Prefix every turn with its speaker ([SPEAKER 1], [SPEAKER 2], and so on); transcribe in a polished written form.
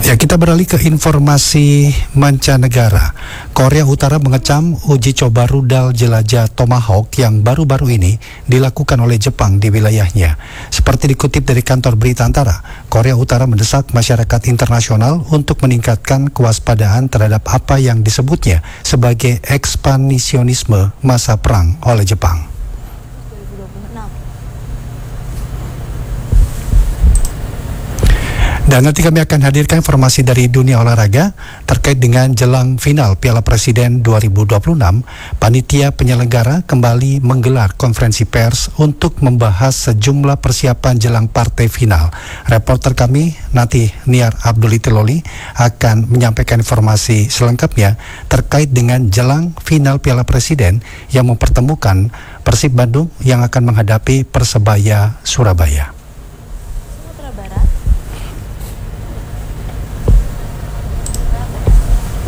[SPEAKER 1] Ya, kita beralih ke informasi mancanegara. Korea Utara mengecam uji coba rudal jelajah Tomahawk yang baru-baru ini dilakukan oleh Jepang di wilayahnya. Seperti dikutip dari kantor berita Antara, Korea Utara mendesak masyarakat internasional untuk meningkatkan kewaspadaan terhadap apa yang disebutnya sebagai ekspansionisme masa perang oleh Jepang. Dan nanti kami akan hadirkan informasi dari dunia olahraga terkait dengan jelang final Piala Presiden 2026. Panitia penyelenggara kembali menggelar konferensi pers untuk membahas sejumlah persiapan jelang partai final. Reporter kami nanti Niar Abdulitiloli akan menyampaikan informasi selengkapnya terkait dengan jelang final Piala Presiden yang mempertemukan Persib Bandung yang akan menghadapi Persebaya Surabaya.